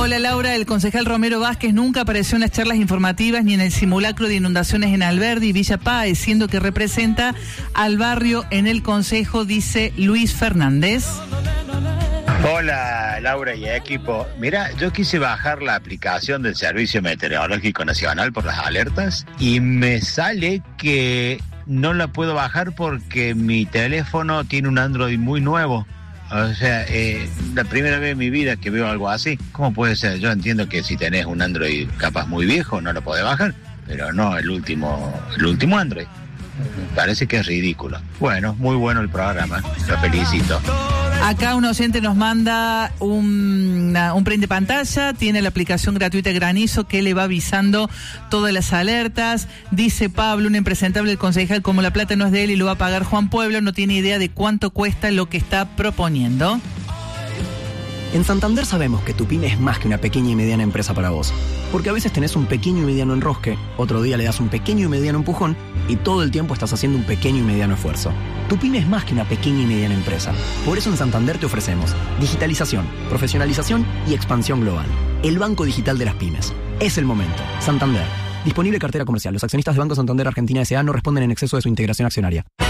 Hola Laura, el concejal Romero Vázquez nunca apareció en las charlas informativas ni en el simulacro de inundaciones en Alberdi y Villa Páez, siendo que representa al barrio en el consejo, dice Luis Fernández. Hola Laura y equipo. Mira, yo quise bajar la aplicación del Servicio Meteorológico Nacional por las alertas y me sale que no la puedo bajar porque mi teléfono tiene un Android muy nuevo. O sea, la primera vez en mi vida que veo algo así. ¿Cómo puede ser? Yo entiendo que si tenés un Android capaz muy viejo no lo podés bajar, pero no el último Android. Parece que es ridículo. Bueno, muy bueno el programa, lo felicito. Acá un oyente nos manda un print de pantalla, tiene la aplicación gratuita Granizo que le va avisando todas las alertas. Dice Pablo, un impresentable del concejal, como la plata no es de él y lo va a pagar Juan Pueblo, no tiene idea de cuánto cuesta lo que está proponiendo. En Santander sabemos que tu pyme es más que una pequeña y mediana empresa para vos. Porque a veces tenés un pequeño y mediano enrosque, otro día le das un pequeño y mediano empujón y todo el tiempo estás haciendo un pequeño y mediano esfuerzo. Tu pyme es más que una pequeña y mediana empresa. Por eso en Santander te ofrecemos digitalización, profesionalización y expansión global. El banco digital de las pymes. Es el momento. Santander. Disponible cartera comercial. Los accionistas de Banco Santander Argentina S.A. no responden en exceso de su integración accionaria.